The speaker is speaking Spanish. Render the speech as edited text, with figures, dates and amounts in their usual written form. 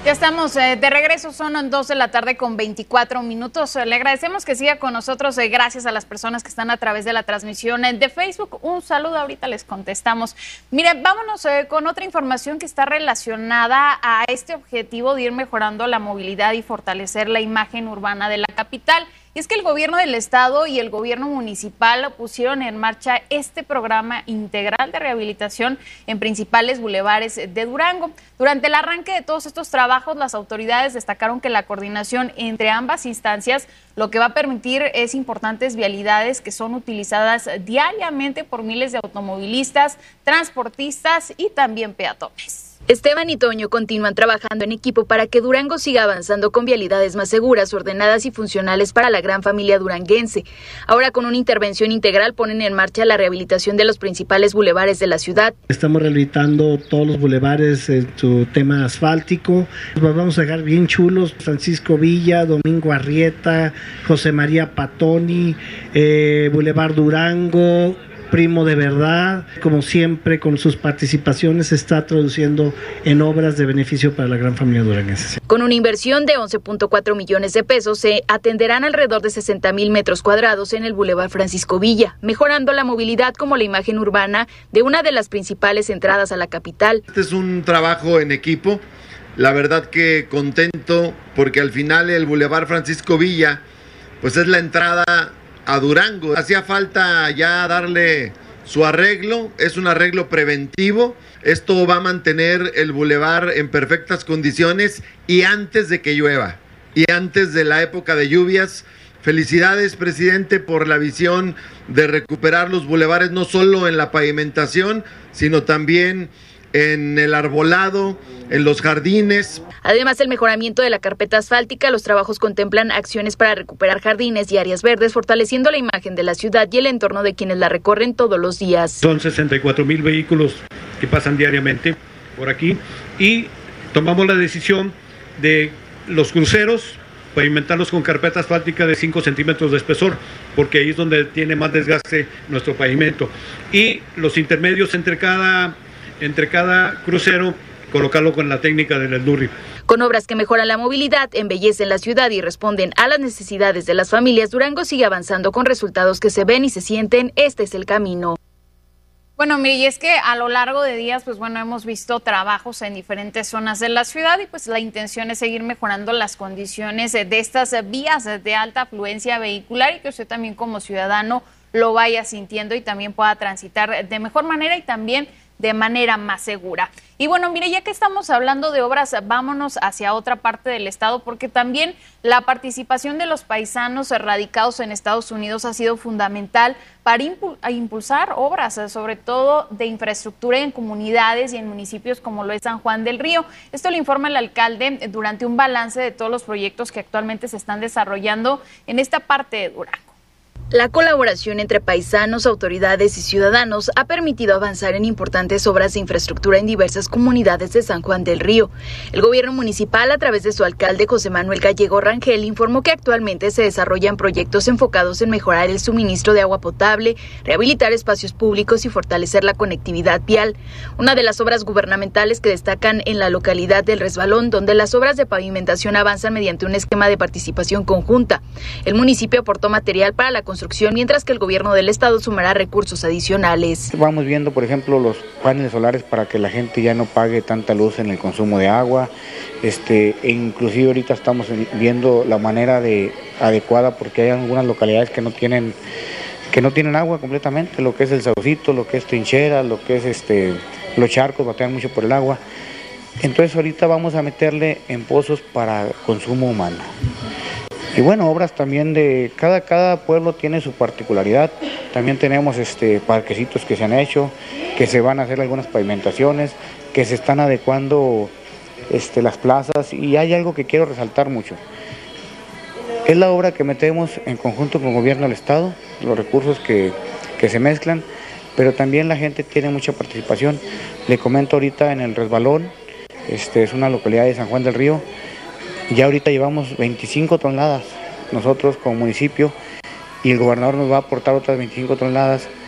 Ya estamos de regreso, son 2 de la tarde con 24 minutos. Le agradecemos que siga con nosotros, gracias a las personas que están a través de la transmisión de Facebook. Un saludo, ahorita les contestamos. Mire, vámonos con otra información que está relacionada a este objetivo de ir mejorando la movilidad y fortalecer la imagen urbana de la capital. Y es que el gobierno del estado y el gobierno municipal pusieron en marcha este programa integral de rehabilitación en principales bulevares de Durango. Durante el arranque de todos estos trabajos, las autoridades destacaron que la coordinación entre ambas instancias lo que va a permitir es importantes vialidades que son utilizadas diariamente por miles de automovilistas, transportistas y también peatones. Esteban y Toño continúan trabajando en equipo para que Durango siga avanzando con vialidades más seguras, ordenadas y funcionales para la gran familia duranguense. Ahora, con una intervención integral, ponen en marcha la rehabilitación de los principales bulevares de la ciudad. Estamos rehabilitando todos los bulevares en su tema asfáltico. Los vamos a dejar bien chulos: Francisco Villa, Domingo Arrieta, José María Patoni, Boulevard Durango, Primo de Verdad. Como siempre, con sus participaciones se está traduciendo en obras de beneficio para la gran familia duranguense. Con una inversión de 11.4 millones de pesos, se atenderán alrededor de 60,000 metros cuadrados en el Boulevard Francisco Villa, mejorando la movilidad como la imagen urbana de una de las principales entradas a la capital. Este es un trabajo en equipo, la verdad que contento, porque al final el Boulevard Francisco Villa pues es la entrada a Durango. Hacía falta ya darle su arreglo, es un arreglo preventivo. Esto va a mantener el bulevar en perfectas condiciones y antes de que llueva y antes de la época de lluvias. Felicidades, presidente, por la visión de recuperar los bulevares, no solo en la pavimentación, sino también en el arbolado, en los jardines. Además del mejoramiento de la carpeta asfáltica, los trabajos contemplan acciones para recuperar jardines y áreas verdes, fortaleciendo la imagen de la ciudad y el entorno de quienes la recorren todos los días. Son 64,000 vehículos que pasan diariamente por aquí y tomamos la decisión de los cruceros pavimentarlos con carpeta asfáltica de 5 centímetros de espesor, porque ahí es donde tiene más desgaste nuestro pavimento. Y los intermedios entre cada crucero, colocarlo con la técnica del Endurri. Con obras que mejoran la movilidad, embellecen la ciudad y responden a las necesidades de las familias, Durango sigue avanzando con resultados que se ven y se sienten. Este es el camino. Bueno, mire, y es que a lo largo de días, pues bueno, hemos visto trabajos en diferentes zonas de la ciudad y pues la intención es seguir mejorando las condiciones de estas vías de alta afluencia vehicular y que usted también como ciudadano lo vaya sintiendo y también pueda transitar de mejor manera y también de manera más segura. Y bueno, mire, ya que estamos hablando de obras, vámonos hacia otra parte del estado, porque también la participación de los paisanos radicados en Estados Unidos ha sido fundamental para impulsar obras, sobre todo de infraestructura en comunidades y en municipios como lo es San Juan del Río. Esto lo informa el alcalde durante un balance de todos los proyectos que actualmente se están desarrollando en esta parte de Durango. La colaboración entre paisanos, autoridades y ciudadanos ha permitido avanzar en importantes obras de infraestructura en diversas comunidades de San Juan del Río. El gobierno municipal, a través de su alcalde José Manuel Gallego Rangel, informó que actualmente se desarrollan proyectos enfocados en mejorar el suministro de agua potable, rehabilitar espacios públicos y fortalecer la conectividad vial. Una de las obras gubernamentales que destacan en la localidad del Resbalón, donde las obras de pavimentación avanzan mediante un esquema de participación conjunta. El municipio aportó material para la construcción, mientras que el gobierno del estado sumará recursos adicionales. Vamos viendo, por ejemplo, los paneles solares para que la gente ya no pague tanta luz en el consumo de agua. E inclusive ahorita estamos viendo la manera adecuada, porque hay algunas localidades que no tienen agua completamente, lo que es el Saucito, lo que es Trinchera, lo que es los charcos, batean mucho por el agua. Entonces ahorita vamos a meterle en pozos para consumo humano. Y bueno, obras también de cada pueblo tiene su particularidad. También tenemos parquecitos que se han hecho, que se van a hacer algunas pavimentaciones, que se están adecuando las plazas, y hay algo que quiero resaltar mucho. Es la obra que metemos en conjunto con el gobierno del estado, los recursos que se mezclan, pero también la gente tiene mucha participación. Le comento ahorita en el Resbalón, es una localidad de San Juan del Río. Ya ahorita llevamos 25 toneladas nosotros como municipio y el gobernador nos va a aportar otras 25 toneladas